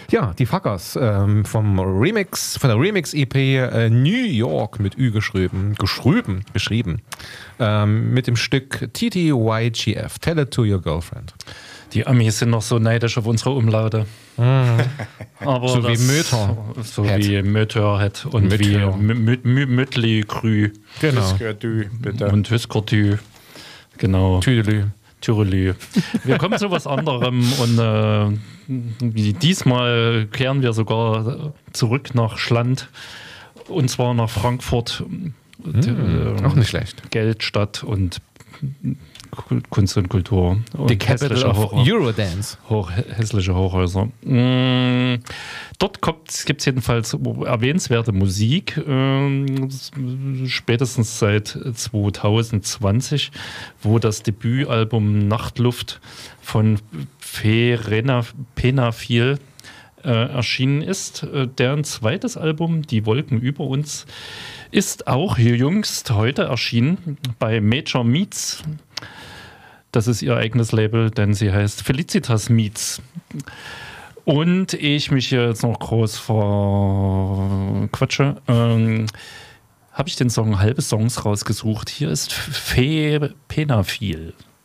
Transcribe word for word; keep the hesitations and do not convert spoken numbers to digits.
Ja, die Fuckers ähm, vom Remix, von der Remix-E P äh, New York mit Ü geschrieben, geschrieben, geschrieben, ähm, mit dem Stück T T Y G F, Tell It to Your Girlfriend. Die Amis sind noch so neidisch auf unsere Umlaute. Mm. Aber so das, wie Möter. So Head. wie Möterhead und Möter. wie Mötley Krü. Genau. Und Hüskertü. Genau. Tüdelü. Tyrolü. Wir kommen zu was anderem und äh, diesmal kehren wir sogar zurück nach Schland und zwar nach Frankfurt. Mm, äh, auch nicht schlecht. Geldstadt und Kunst und Kultur. Und The Capital of Hoch- Eurodance. Hoch, hässliche Hochhäuser. Mm, dort gibt es jedenfalls erwähnenswerte Musik, ähm, spätestens seit zwanzig zwanzig, wo das Debütalbum Nachtluft von Verena Penafil äh, erschienen ist. Äh, deren zweites Album, Die Wolken über uns, ist auch jüngst heute erschienen bei Major Meets. Das ist ihr eigenes Label, denn sie heißt Felicitas Meets. Und ehe ich mich hier jetzt noch groß verquatsche, ähm, habe ich den Song Halbe Songs rausgesucht. Hier ist Fe Penafil.